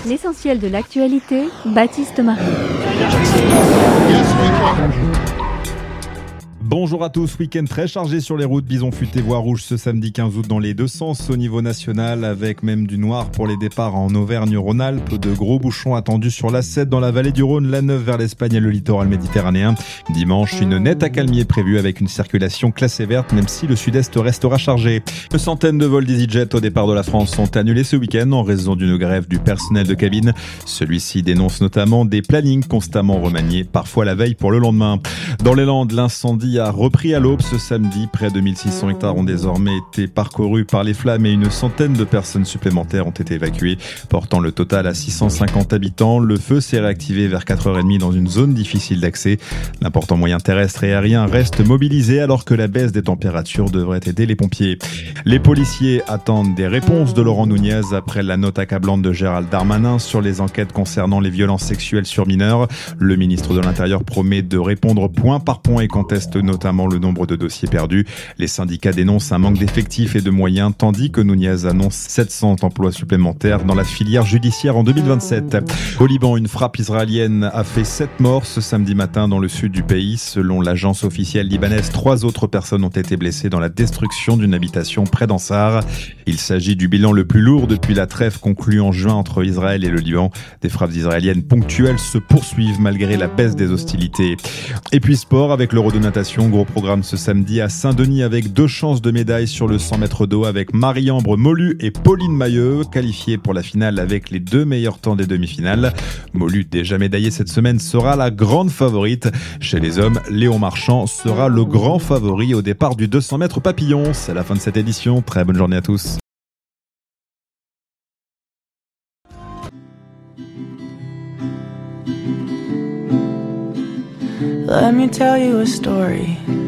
L'essentiel de l'actualité, Baptiste Marie. Bonjour à tous, week-end très chargé sur les routes, bison futé voie rouge ce samedi 15 août dans les deux sens au niveau national, avec même du noir pour les départs en Auvergne-Rhône-Alpes, de gros bouchons attendus sur l'A7 dans la vallée du Rhône, l'A9 vers l'Espagne et le littoral méditerranéen. Dimanche, une nette accalmie est prévue avec une circulation classée verte, même si le sud-est restera chargé. Une centaine de vols d'EasyJet au départ de la France sont annulés ce week-end en raison d'une grève du personnel de cabine. Celui-ci dénonce notamment des plannings constamment remaniés, parfois la veille pour le lendemain. Dans les Landes, l'incendie a repris à l'aube ce samedi. Près de 1600 hectares ont désormais été parcourus par les flammes et une centaine de personnes supplémentaires ont été évacuées, portant le total à 650 habitants. Le feu s'est réactivé vers 4h30 dans une zone difficile d'accès. L'important moyen terrestre et aérien reste mobilisé alors que la baisse des températures devrait aider les pompiers. Les policiers attendent des réponses de Laurent Nunez après la note accablante de Gérald Darmanin sur les enquêtes concernant les violences sexuelles sur mineurs. Le ministre de l'Intérieur promet de répondre point par point et conteste notamment le nombre de dossiers perdus. Les syndicats dénoncent un manque d'effectifs et de moyens, tandis que Nunez annonce 700 emplois supplémentaires dans la filière judiciaire en 2027. Au Liban, une frappe israélienne a fait 7 morts ce samedi matin dans le sud du pays. Selon l'agence officielle libanaise, 3 autres personnes ont été blessées dans la destruction d'une habitation près d'Ansar. Il s'agit du bilan le plus lourd depuis la trêve conclue en juin entre Israël et le Liban. Des frappes israéliennes ponctuelles se poursuivent malgré la baisse des hostilités. Et puis sport avec l'Euro de natation, gros programme ce samedi à Saint-Denis avec 2 chances de médailles sur le 100 mètres d'eau avec Marie-Ambre Molu et Pauline Mailleux qualifiées pour la finale avec les 2 meilleurs temps des demi-finales. Molu, déjà médaillée cette semaine, sera la grande favorite. Chez les hommes, Léon Marchand sera le grand favori au départ du 200 mètres papillon. C'est la fin de cette édition. Très bonne journée à tous. Let me tell you a story